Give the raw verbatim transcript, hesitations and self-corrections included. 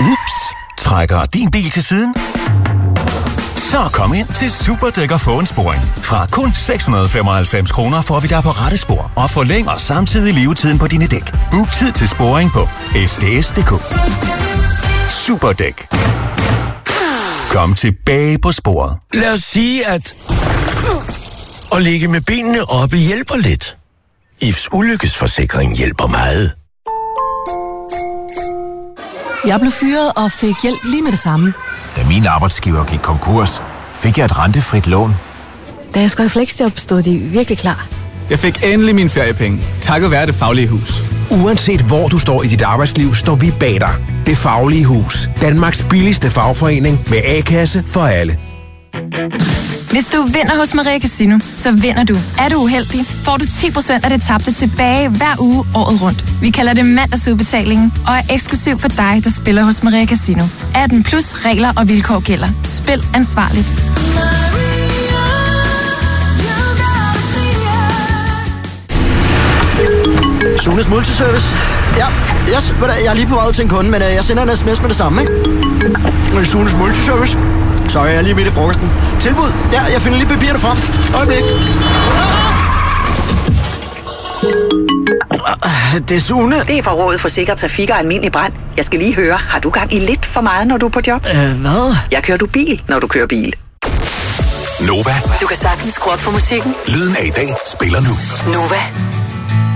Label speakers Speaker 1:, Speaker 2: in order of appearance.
Speaker 1: Ups, trækker din bil til siden? Så kom ind til Superdæk og få en sporing. Fra kun seks hundrede femoghalvfems kroner får vi dig på rette spor og forlænger samtidig levetiden på dine dæk. Book tid til sporing på s d s punktum d k. Superdæk. Kom tilbage på sporet.
Speaker 2: Lad os sige, at at ligge med benene oppe hjælper lidt. I F's ulykkesforsikring hjælper meget.
Speaker 3: Jeg blev fyret og fik hjælp lige med det samme.
Speaker 4: Da min arbejdsgiver gik konkurs, fik jeg et rentefrit lån.
Speaker 3: Da jeg skulle i fleksjob, stod de virkelig klar.
Speaker 5: Jeg fik endelig mine feriepenge, takket være Det Faglige Hus.
Speaker 6: Uanset hvor du står i dit arbejdsliv, står vi bag dig. Det Faglige Hus. Danmarks billigste fagforening med A-kasse for alle.
Speaker 7: Hvis du vinder hos Maria Casino, så vinder du. Er du uheldig, får du ti procent af det tabte tilbage hver uge året rundt. Vi kalder det mandagsudbetalingen og er eksklusiv for dig, der spiller hos Maria Casino. atten plus regler og vilkår gælder. Spil ansvarligt.
Speaker 8: Sunes Multiservice. Ja, yes, jeg er lige på vej ud til en kunde, men jeg sender en sms med det samme, ikke? Sunes Multiservice. Så jeg er lige midt i frokosten. Tilbud. Ja, jeg finder lige papirerne frem. Øjeblik. Det er Sune.
Speaker 9: Det er fra Rådet for Sikker Trafik og Almindelig Brand. Jeg skal lige høre, har du gang i lidt for meget, når du er på job?
Speaker 8: Øh, hvad?
Speaker 9: Jeg kører du bil, når du kører bil.
Speaker 1: Nova.
Speaker 9: Du kan sagtens skrue op for musikken.
Speaker 1: Lyden af i dag spiller nu.
Speaker 9: Nova.